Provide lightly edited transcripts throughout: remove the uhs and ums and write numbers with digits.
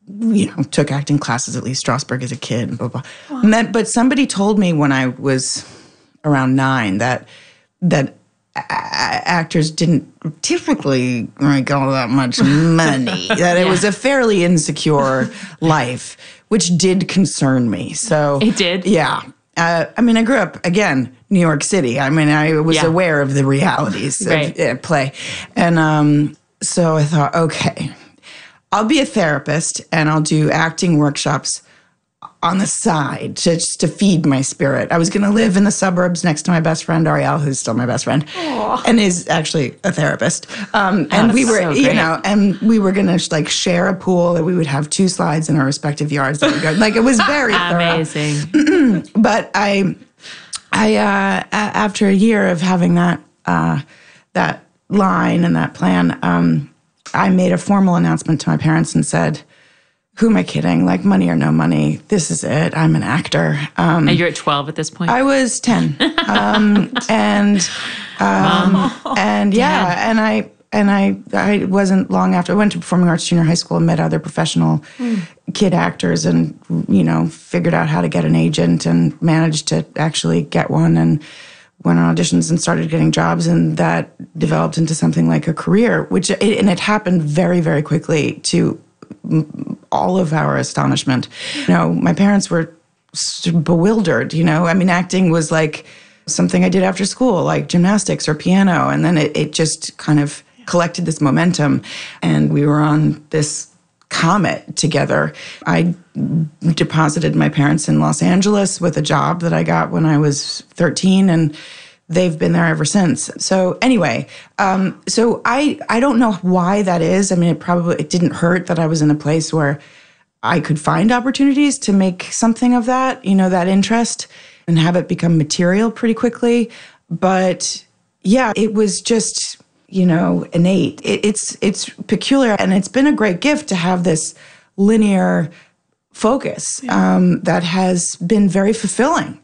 took acting classes at Lee Strasberg as a kid. Blah, blah. But somebody told me when I was around 9 that actors didn't typically make all that much money, that it was a fairly insecure life, which did concern me. So it did? Yeah. I grew up, again, New York City. I was aware of the realities of play. And so I thought, okay, I'll be a therapist and I'll do acting workshops on the side just to feed my spirit. I was going to live in the suburbs next to my best friend, Ariel, who's still my best friend, and is actually a therapist. And we were, and we were going to share a pool that we would have 2 slides in our respective yards that would go. It was very amazing. But I after a year of having that line and that plan, I made a formal announcement to my parents and said, who am I kidding? Money or no money, this is it. I'm an actor. And you're at 12 at this point? I was 10. And I wasn't long after. I went to Performing Arts Junior High School and met other professional kid actors and, figured out how to get an agent and managed to actually get one and went on auditions and started getting jobs, and that developed into something like a career, and it happened very, very quickly to all of our astonishment. My parents were bewildered, acting was like something I did after school, like gymnastics or piano. And then it just kind of collected this momentum. And we were on this comet together. I deposited my parents in Los Angeles with a job that I got when I was 13, and they've been there ever since. So anyway, so I don't know why that is. It didn't hurt that I was in a place where I could find opportunities to make something of that, that interest, and have it become material pretty quickly. But yeah, it was just, innate. It's peculiar, and it's been a great gift to have this linear focus that has been very fulfilling.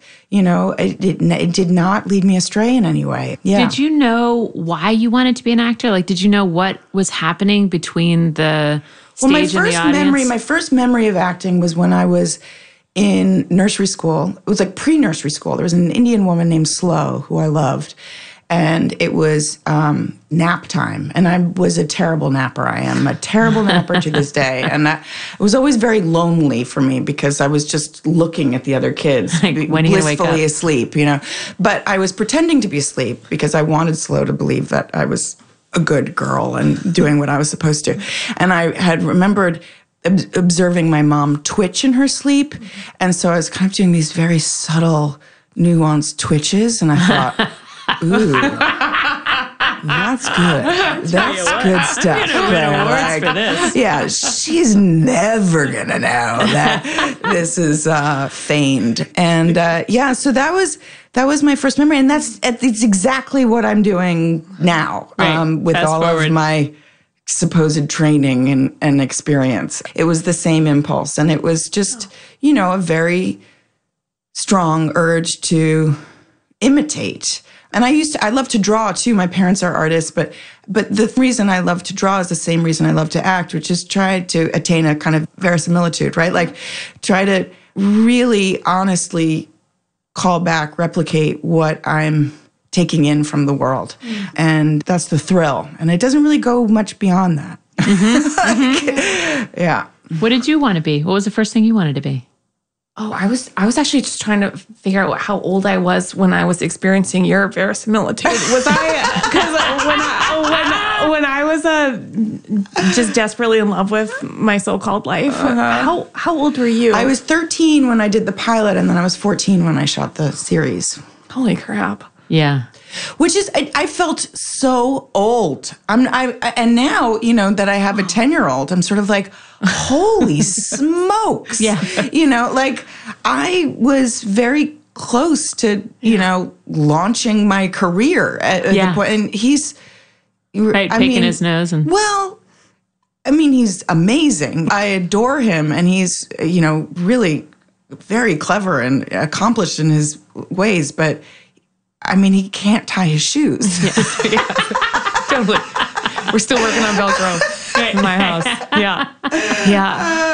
It did not lead me astray in any way. Yeah. Did you know why you wanted to be an actor? Did you know what was happening between the stage and the audience? My first memory of acting was when I was in nursery school. It was pre-nursery school. There was an Indian woman named Slow who I loved. And it was nap time. And I was a terrible napper. I am a terrible napper to this day. And it was always very lonely for me because I was just looking at the other kids, blissfully asleep, But I was pretending to be asleep because I wanted Slow to believe that I was a good girl and doing what I was supposed to. And I had remembered observing my mom twitch in her sleep. And so I was kind of doing these very subtle, nuanced twitches. And I thought, ooh, that's good. That's good stuff. For this. Yeah, she's never going to know that this is feigned. And so that was my first memory. And it's exactly what I'm doing now with Fast all forward. of my supposed training and experience. It was the same impulse. And it was just, a very strong urge to imitate. And I love to draw too. My parents are artists, but the reason I love to draw is the same reason I love to act, which is try to attain a kind of verisimilitude, right? Try to really honestly call back, replicate what I'm taking in from the world. And that's the thrill. And it doesn't really go much beyond that. Yeah. What did you want to be? What was the first thing you wanted to be? Oh, I was actually just trying to figure out how old I was when I was experiencing your verisimilitude. Was I? Because when I was just desperately in love with my so-called life, how old were you? I was 13 when I did the pilot, and then I was 14 when I shot the series. Holy crap! Yeah. Which is, I felt so old. And now, that I have a 10-year-old, I'm sort of like, holy smokes. Yeah. I was very close to, launching my career at the point. And he's... picking his nose. Well, he's amazing. I adore him. And he's, really very clever and accomplished in his ways. But... he can't tie his shoes. Yeah. Totally. We're still working on Velcro in my house. Yeah. Yeah.